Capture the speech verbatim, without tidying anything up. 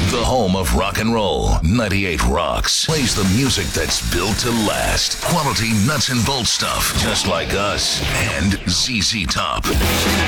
The home of rock and roll. ninety-eight Rocks plays the music that's built to last. Quality nuts and bolts stuff, just like us. And Z Z Top.